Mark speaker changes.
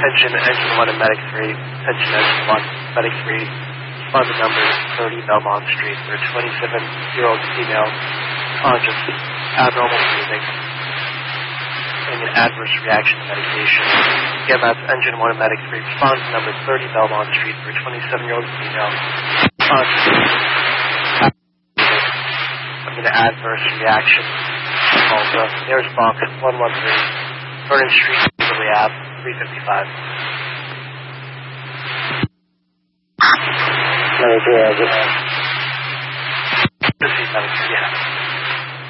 Speaker 1: Engine 1 and Medic 3. Attention Engine 1, Medic 3. Respond to number 30 Belmont Street for a 27-year-old female, conscious, abnormal breathing, and an adverse reaction to medication. Again, that's Engine 1 and Medic 3. Respond to number 30 Belmont Street for a 27-year-old female, conscious, an adverse reaction. Also, nearest box 113, Vernon Street, Beverly Ave, 355.
Speaker 2: Medic 3,
Speaker 1: This is Medic 3, yeah.